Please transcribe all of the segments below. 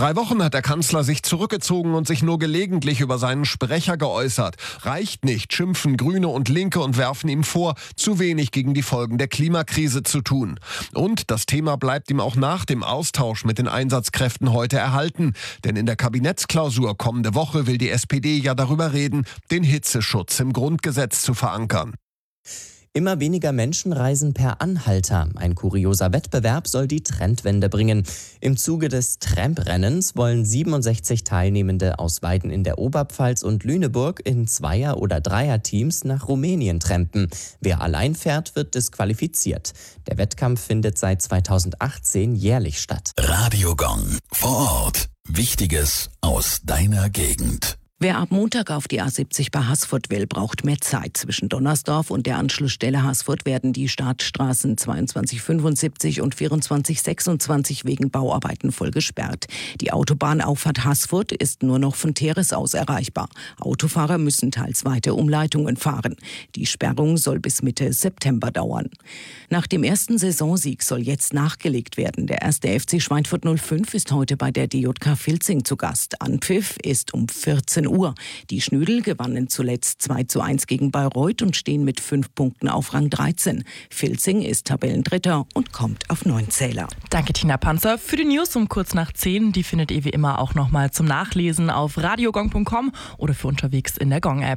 3 Wochen hat der Kanzler sich zurückgezogen und sich nur gelegentlich über seinen Sprecher geäußert. Reicht nicht, schimpfen Grüne und Linke und werfen ihm vor, zu wenig gegen die Folgen der Klimakrise zu tun. Und das Thema bleibt ihm auch nach dem Austausch mit den Einsatzkräften heute erhalten. Denn in der Kabinettsklausur kommende Woche will die SPD ja darüber reden, den Hitzeschutz im Grundgesetz zu verankern. Immer weniger Menschen reisen per Anhalter. Ein kurioser Wettbewerb soll die Trendwende bringen. Im Zuge des Tramprennens wollen 67 Teilnehmende aus Weiden in der Oberpfalz und Lüneburg in Zweier- oder Dreierteams nach Rumänien trampen. Wer allein fährt, wird disqualifiziert. Der Wettkampf findet seit 2018 jährlich statt. Radio Gong. Vor Ort. Wichtiges aus deiner Gegend. Wer ab Montag auf die A70 bei Haßfurt will, braucht mehr Zeit. Zwischen Donnersdorf und der Anschlussstelle Haßfurt werden die Startstraßen 2275 und 2426 wegen Bauarbeiten voll gesperrt. Die Autobahnauffahrt Haßfurt ist nur noch von Teres aus erreichbar. Autofahrer müssen teils weite Umleitungen fahren. Die Sperrung soll bis Mitte September dauern. Nach dem ersten Saisonsieg soll jetzt nachgelegt werden. Der erste FC Schweinfurt 05 ist heute bei der DJK Filzing zu Gast. Anpfiff ist um 14 Uhr. Die Schnüdel gewannen zuletzt 2:1 gegen Bayreuth und stehen mit 5 Punkten auf Rang 13. Filzing ist Tabellendritter und kommt auf 9 Zähler. Danke, Tina Panzer. Für die News um kurz nach 10, die findet ihr wie immer auch nochmal zum Nachlesen auf radiogong.com oder für unterwegs in der Gong-App.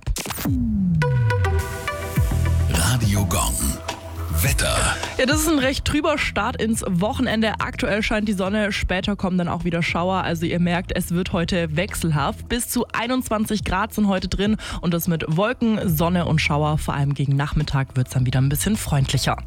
Radio Gong. Wetter. Ja, das ist ein recht trüber Start ins Wochenende. Aktuell scheint die Sonne, später kommen dann auch wieder Schauer. Also ihr merkt, es wird heute wechselhaft. Bis zu 21 Grad sind heute drin und das mit Wolken, Sonne und Schauer. Vor allem gegen Nachmittag wird es dann wieder ein bisschen freundlicher.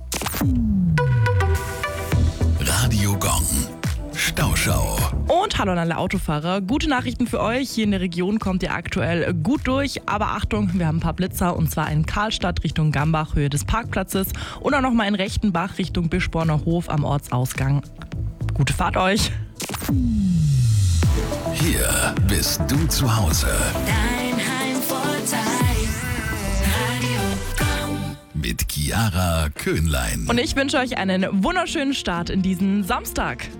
Radio Gong. Stauschau. Und hallo an alle Autofahrer. Gute Nachrichten für euch. Hier in der Region kommt ihr aktuell gut durch. Aber Achtung, wir haben ein paar Blitzer und zwar in Karlstadt Richtung Gambach, Höhe des Parkplatzes. Und auch nochmal in Rechtenbach Richtung Bischborner Hof am Ortsausgang. Gute Fahrt euch. Hier bist du zu Hause. Dein Heimvorteil. Radio Gong. Mit Chiara Köhnlein. Und ich wünsche euch einen wunderschönen Start in diesen Samstag.